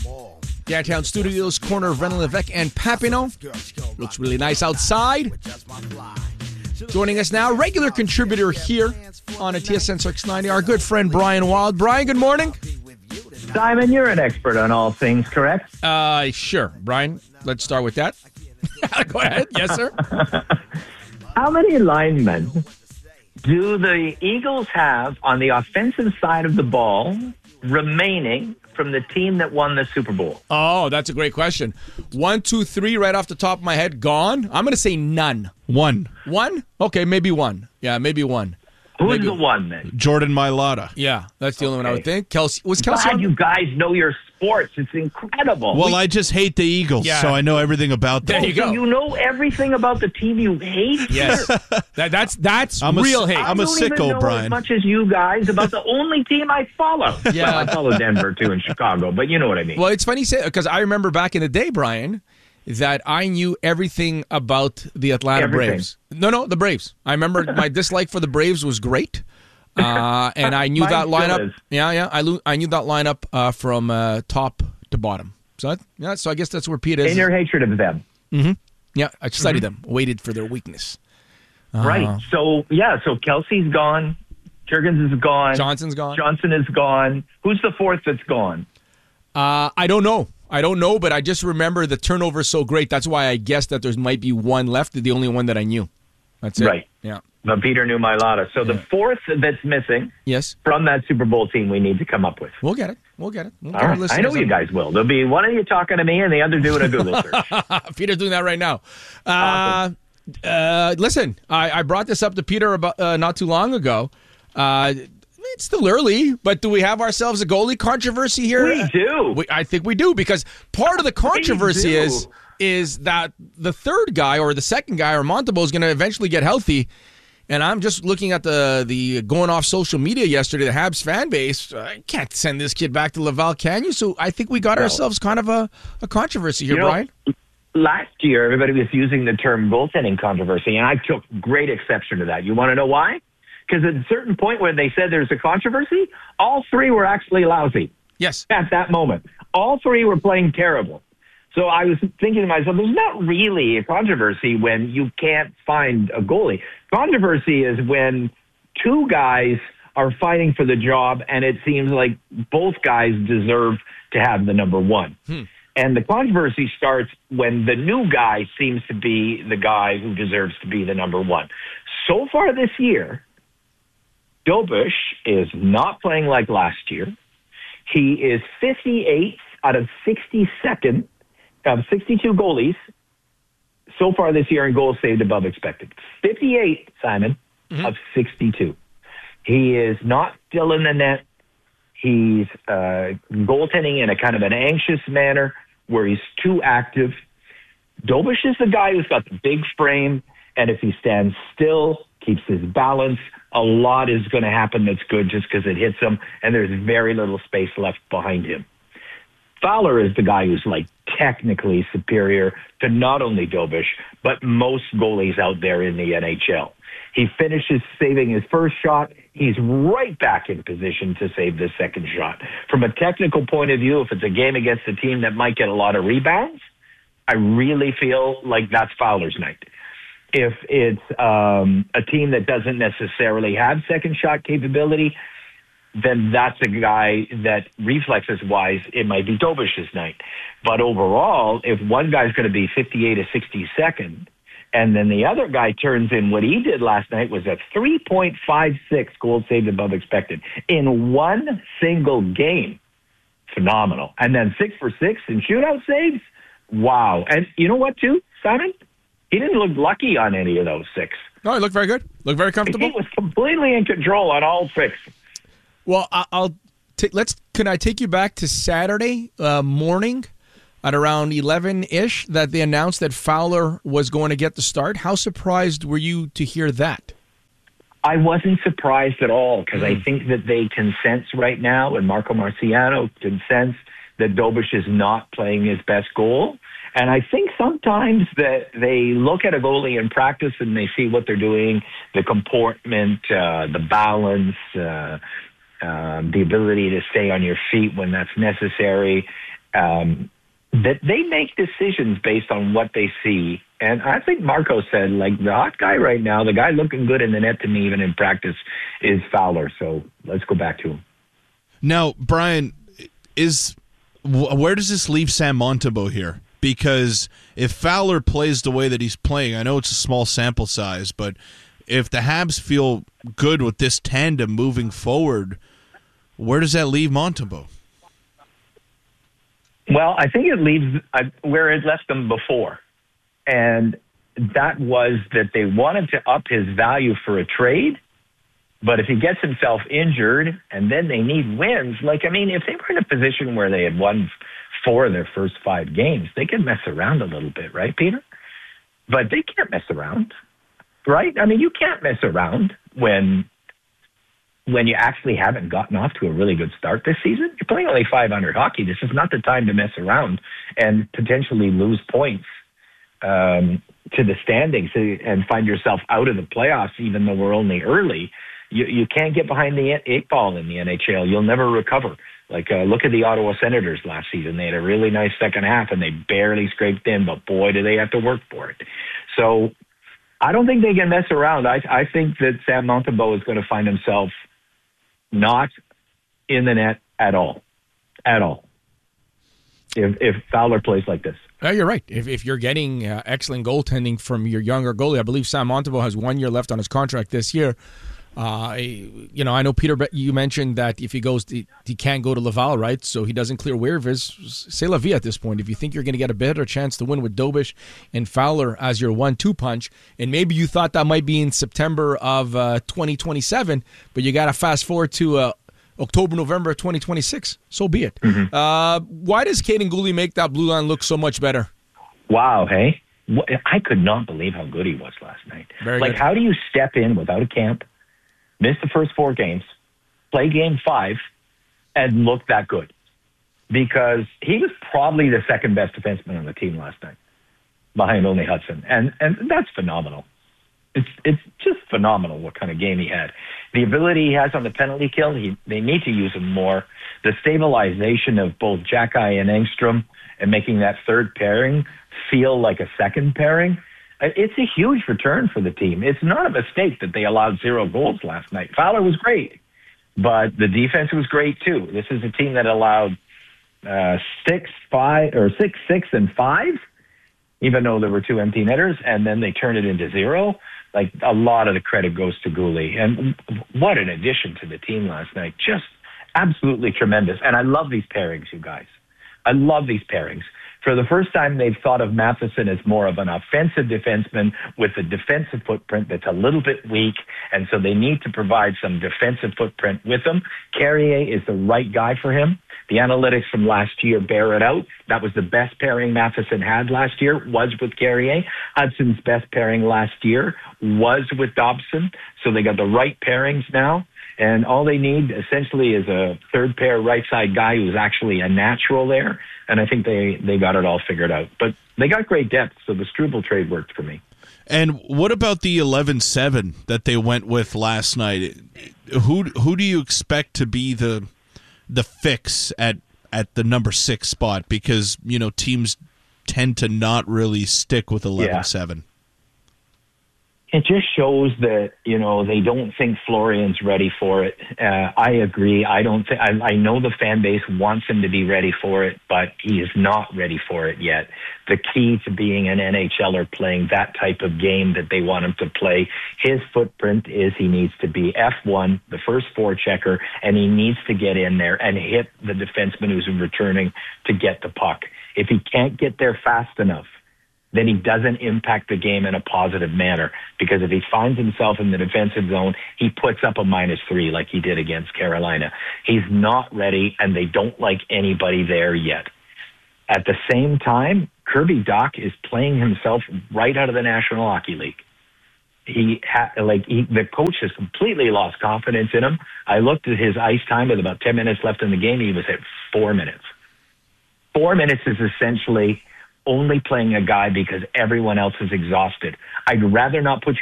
Downtown Studios, corner of René Lévesque and Papineau. Looks really nice outside. Joining us now, regular contributor here on a TSN 690, our good friend Brian Wild. Brian, good morning. Simon, you're an expert on all things, correct? Sure. Brian, let's start with that. Go ahead. Yes, sir. How many linemen do the Eagles have on the offensive side of the ball remaining from the team that won the Super Bowl? Oh, that's a great question. 1, 2, 3 right off the top of my head. Gone? I'm going to say none. One. One? Okay, maybe one. Yeah, maybe one. Who's the one then? Jordan Mailata. Yeah, that's the only one I would think. Was Kelsey God, on? you guys know your sports. It's incredible. Well, I just hate the Eagles, Yeah. so I know everything about them. There you go. So you know everything about the team you hate? Yes. That's I'm a- real hate. I'm a I don't even sicko, know Brian. as much as you guys about the only team I follow. Yeah. Well, I follow Denver, too, and Chicago, but you know what I mean. Well, it's funny you say because I remember back in the day, Brian, that I knew everything about the Atlanta Everything. Braves. No, the Braves. I remember my dislike for the Braves was great. And I knew Mine that still lineup. is. Yeah. I knew that lineup from top to bottom. So I guess that's where Pete is. In your hatred of them. Yeah, I studied them, waited for their weakness. Right. So Kelsey's gone. Jurgens is gone. Johnson's gone. Johnson is gone. Who's the fourth that's gone? I don't know, but I just remember the turnover is so great. That's why I guessed that there might be one left, the only one that I knew. That's it. Right. Yeah. But Peter knew Mailata. So the fourth that's missing Yes. from that Super Bowl team we need to come up with. We'll get it. We'll All get right. our I listeners know you on- guys will. There'll be one of you talking to me and the other doing a Google search. Peter's doing that right now. Awesome. Listen, I brought this up to Peter about not too long ago. It's still early, but do we have ourselves a goalie controversy here? We do. I think we do, because part of the controversy do. is that the third guy or the second guy or Montembeault is going to eventually get healthy. And I'm just looking at the going off social media yesterday, the Habs fan base. I can't send this kid back to Laval, can you? So I think we got ourselves kind of a controversy here, You know, Brian. Last year, everybody was using the term goaltending controversy, and I took great exception to that. You want to know why? Because at a certain point where they said there's a controversy, all three were actually lousy Yes. at that moment. All three were playing terrible. So I was thinking to myself, there's not really a controversy when you can't find a goalie. Controversy is when two guys are fighting for the job, and it seems like both guys deserve to have the number one. And the controversy starts when the new guy seems to be the guy who deserves to be the number one. So far this year, Dobush is not playing like last year. He is 58th out of 62nd of 62 goalies so far this year in goals saved above expected. 58, Simon, of 62. He is not still in the net. He's goaltending in a kind of an anxious manner where he's too active. Dobush is the guy who's got the big frame, and if he stands still, keeps his balance, a lot is going to happen that's good just because it hits him, and there's very little space left behind him. Fowler is the guy who's like technically superior to not only Dobush, but most goalies out there in the NHL. He finishes saving his first shot. He's right back in position to save the second shot. From a technical point of view, if it's a game against a team that might get a lot of rebounds, I really feel like that's Fowler's night. If it's a team that doesn't necessarily have second shot capability, then that's a guy that reflexes-wise, it might be Dobush's night. But overall, if one guy's going to be 58 to 62nd, and then the other guy turns in what he did last night was a 3.56 goals saved above expected in one single game. Phenomenal. And then 6 for 6 in shootout saves. Wow. And you know what, too, Simon? He didn't look lucky on any of those 6. No, he looked very good. Looked very comfortable. He was completely in control on all 6. Well, can I take you back to Saturday morning at around 11-ish that they announced that Fowler was going to get the start? How surprised were you to hear that? I wasn't surprised at all because I think that they can sense right now, and Marco Marciano can sense that Dobush is not playing his best goal. And I think sometimes that they look at a goalie in practice and they see what they're doing, the comportment, the balance, the ability to stay on your feet when that's necessary. that they make decisions based on what they see. And I think Marco said, like, the hot guy right now, the guy looking good in the net to me, even in practice, is Fowler. So let's go back to him. Now, Brian, where does this leave Sam Montembeault here? Because if Fowler plays the way that he's playing, I know it's a small sample size, but if the Habs feel good with this tandem moving forward, where does that leave Montembeault? Well, I think it leaves where it left them before. And that was that they wanted to up his value for a trade. But if he gets himself injured and then they need wins, if they were in a position where they had won 4 of their first 5 games, they could mess around a little bit, right, Peter? But they can't mess around, right? I mean, you can't mess around when you actually haven't gotten off to a really good start this season. You're playing only .500 hockey. This is not the time to mess around and potentially lose points to the standings and find yourself out of the playoffs, even though we're only early. You can't get behind the 8 ball in the NHL. You'll never recover. Look at the Ottawa Senators last season. They had a really nice second half, and they barely scraped in, but boy, do they have to work for it. So I don't think they can mess around. I think that Sam Montembeault is going to find himself not in the net at all. At all. If Fowler plays like this. You're right. If you're getting excellent goaltending from your younger goalie, I believe Sam Montembeault has 1 year left on his contract this year. I know, Peter, you mentioned that if he goes, he can't go to Laval, right? So he doesn't clear waivers. C'est la vie at this point. If you think you're going to get a better chance to win with Dobish and Fowler as your 1-2 punch, and maybe you thought that might be in September of 2027, but you got to fast forward to October, November 2026. So be it. Mm-hmm. Why does Kaiden Guhle make that blue line look so much better? Wow, hey? I could not believe how good he was last night. Very good. How do you step in without a camp, miss the first 4 games, play game 5, and look that good? Because he was probably the second best defenseman on the team last night, behind only Hudson. And that's phenomenal. It's just phenomenal what kind of game he had. The ability he has on the penalty kill, they need to use him more. The stabilization of both Xhekaj and Engstrom and making that third pairing feel like a second pairing, it's a huge return for the team. It's not a mistake that they allowed 0 goals last night. Fowler was great, but the defense was great too. This is a team that allowed 6, 6, and 5, even though there were 2 empty netters, and then they turned it into 0. A lot of the credit goes to Guhle. And what an addition to the team last night. Just absolutely tremendous. And I love these pairings, you guys. I love these pairings. For the first time, they've thought of Matheson as more of an offensive defenseman with a defensive footprint that's a little bit weak, and so they need to provide some defensive footprint with him. Carrier is the right guy for him. The analytics from last year bear it out. That was the best pairing Matheson had last year, was with Carrier. Hudson's best pairing last year was with Dobson, so they got the right pairings now. And all they need essentially is a third pair right side guy who's actually a natural there. And I think they got it all figured out. But they got great depth, so the Struble trade worked for me. And what about the 11-7 that they went with last night? Who do you expect to be the fix at the number 6 spot? Because, teams tend to not really stick with 11-7. It just shows that, they don't think Florian's ready for it. I agree. I know the fan base wants him to be ready for it, but he is not ready for it yet. The key to being an NHLer playing that type of game that they want him to play, his footprint is he needs to be F1, the first forechecker, and he needs to get in there and hit the defenseman who's returning to get the puck. If he can't get there fast enough, then he doesn't impact the game in a positive manner. Because if he finds himself in the defensive zone, he puts up a -3 like he did against Carolina. He's not ready, and they don't like anybody there yet. At the same time, Kirby Dach is playing himself right out of the National Hockey League. The coach has completely lost confidence in him. I looked at his ice time with about 10 minutes left in the game. He was at 4 minutes. 4 minutes is essentially only playing a guy because everyone else is exhausted. I'd rather not put you